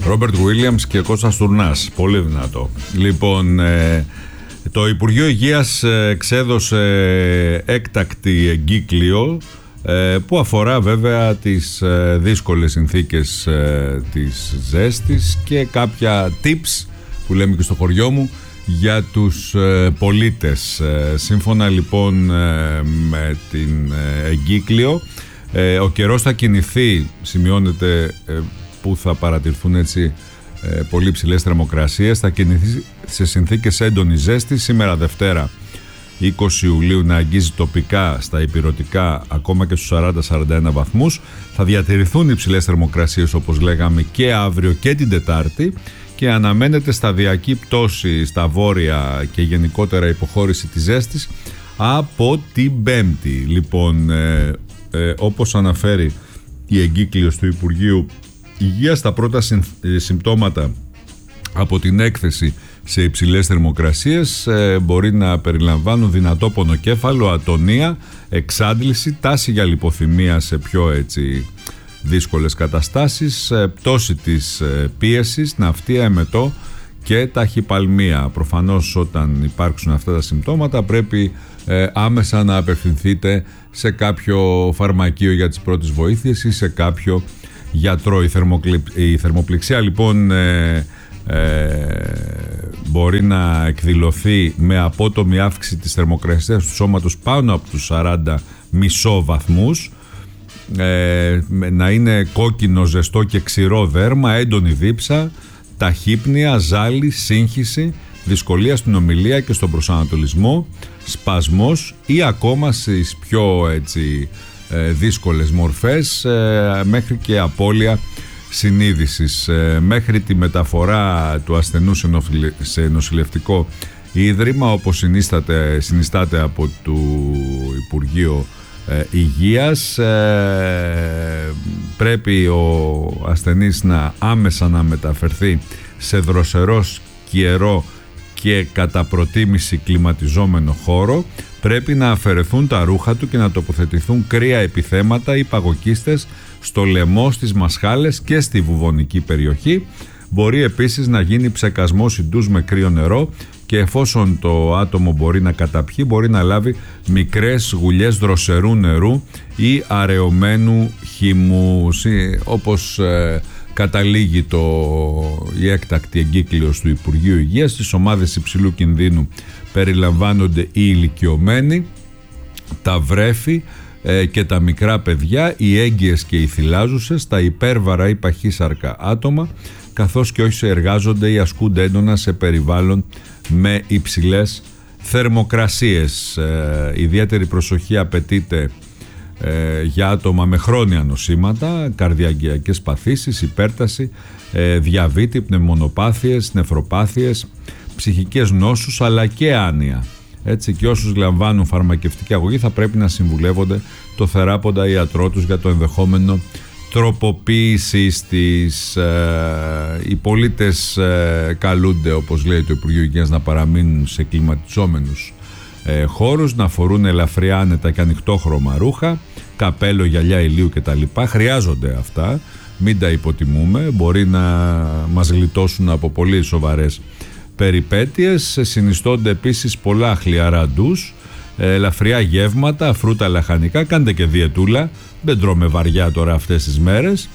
Ρόμπερτ Γουίλιαμς και Κώστας Τουρνάς. Πολύ δυνατό. Λοιπόν, το Υπουργείο Υγείας εξέδωσε έκτακτη εγκύκλιο που αφορά βέβαια τις δύσκολες συνθήκες της ζέστης και κάποια tips που λέμε και στο χωριό μου για τους πολίτες. Σύμφωνα λοιπόν με την εγκύκλιο, ο καιρός θα κινηθεί, σημειώνεται που θα παρατηρηθούν έτσι πολύ ψηλές θερμοκρασίες, θα κινηθεί σε συνθήκες έντονης ζέστης. Σήμερα Δευτέρα 20 Ιουλίου να αγγίζει τοπικά στα ηπειρωτικά ακόμα και στους 40-41 βαθμούς. Θα διατηρηθούν οι ψηλές θερμοκρασίες όπως λέγαμε και αύριο και την Τετάρτη και αναμένεται σταδιακή πτώση στα βόρεια και γενικότερα υποχώρηση της ζέστης από την Πέμπτη. Λοιπόν, όπως αναφέρει η εγκύκλειος του Υπουργείου Υγείας, τα πρώτα συμπτώματα από την έκθεση σε υψηλές θερμοκρασίες μπορεί να περιλαμβάνουν δυνατό πονοκέφαλο, ατονία, εξάντληση, τάση για λιποθυμία σε πιο έτσι δύσκολες καταστάσεις, πτώση της πίεσης, ναυτία, εμετό και ταχυπαλμία. Προφανώς όταν υπάρξουν αυτά τα συμπτώματα πρέπει άμεσα να απευθυνθείτε σε κάποιο φαρμακείο για τις πρώτες βοήθειες ή σε κάποιο γιατρό. Η θερμοπληξία λοιπόν μπορεί να εκδηλωθεί με απότομη αύξηση της θερμοκρασίας του σώματος πάνω από τους 40,5 βαθμούς, να είναι κόκκινο, ζεστό και ξηρό δέρμα, έντονη δίψα, ταχύπνοια, ζάλι, σύγχυση, δυσκολία στην ομιλία και στον προσανατολισμό, σπασμός ή ακόμα στις πιο έτσι δύσκολες μορφές μέχρι και απώλεια συνείδησης. Μέχρι τη μεταφορά του ασθενού σε νοσηλευτικό ίδρυμα όπως συνιστάται από το Υπουργείο Υγείας, πρέπει ο ασθενής άμεσα να μεταφερθεί σε δροσερό, σκιερό και κατά προτίμηση κλιματιζόμενο χώρο. Πρέπει να αφαιρεθούν τα ρούχα του και να τοποθετηθούν κρύα επιθέματα ή παγοκίστες στο λαιμό, στις μασχάλες και στη βουβονική περιοχή. Μπορεί επίσης να γίνει ψεκασμός ή ντους με κρύο νερό και εφόσον το άτομο μπορεί να καταπιεί, μπορεί να λάβει μικρές γουλιές δροσερού νερού ή αραιωμένου χυμού. Όπως καταλήγει η έκτακτη εγκύκλειος του Υπουργείου Υγείας, στις ομάδες υψηλού κινδύνου περιλαμβάνονται οι ηλικιωμένοι, τα βρέφη και τα μικρά παιδιά, οι έγκυες και οι θυλάζουσες, τα υπέρβαρα ή παχύσαρκα άτομα, καθώς και όσοι εργάζονται ή ασκούνται έντονα σε περιβάλλον με υψηλές θερμοκρασίες. Ιδιαίτερη προσοχή απαιτείται για άτομα με χρόνια νοσήματα, καρδιαγγειακές παθήσεις, υπέρταση, διαβήτη, πνευμονοπάθειες, νεφροπάθειες, ψυχικές νόσους αλλά και άνοια. Έτσι, και όσους λαμβάνουν φαρμακευτική αγωγή θα πρέπει να συμβουλεύονται το θεράποντα ιατρό τους για το ενδεχόμενο τροποποίησης της. Οι πολίτες καλούνται, όπως λέει το Υπουργείο Υγείας, να παραμείνουν σε κλιματιζόμενους χώρους, να φορούν ελαφριά, άνετα και ανοιχτόχρωμα ρούχα, καπέλο, γυαλιά ηλίου κτλ. Χρειάζονται αυτά, μην τα υποτιμούμε, μπορεί να μας γλιτώσουν από πολύ σοβαρές περιπέτειες. Συνιστώνται επίσης πολλά χλιαρά ντους, ελαφριά γεύματα, φρούτα, λαχανικά. Κάντε και διαιτούλα, δεν τρώμε βαριά τώρα αυτές τις μέρες,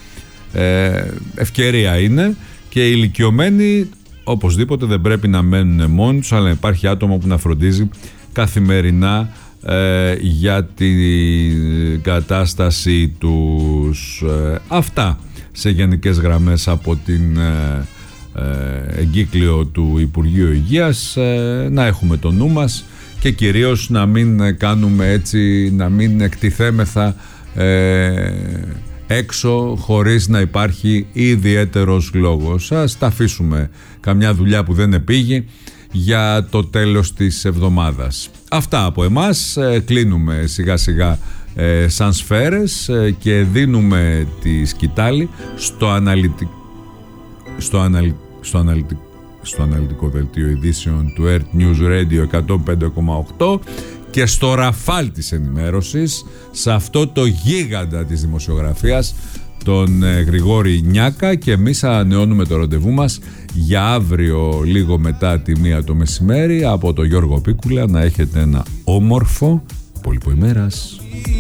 ευκαιρία είναι. Και οι ηλικιωμένοι οπωσδήποτε δεν πρέπει να μένουν μόνοι τους, αλλά υπάρχει άτομο που να φροντίζει καθημερινά για την κατάστασή τους. Αυτά σε γενικές γραμμές από την εγκύκλιο του Υπουργείου Υγείας. Να έχουμε το νου μας και κυρίως να μην κάνουμε έτσι, να μην εκτιθέμεθα έξω χωρίς να υπάρχει ιδιαίτερος λόγος. Ας τα αφήσουμε καμιά δουλειά που δεν επήγει για το τέλος της εβδομάδας. Αυτά από εμάς. Κλείνουμε σιγά σιγά σαν σφαίρες και δίνουμε τη σκητάλη στο αναλυτικό δελτίο ειδήσεων του Earth News Radio 105,8 και στο ραφάλ της ενημέρωσης, σε αυτό το γίγαντα της δημοσιογραφίας τον Γρηγόρη Νιάκα, και εμείς ανανεώνουμε το ραντεβού μας για αύριο λίγο μετά τη 1 το μεσημέρι από τον Γιώργο Πίκουλα. Να έχετε ένα όμορφο υπόλοιπο ημέρας.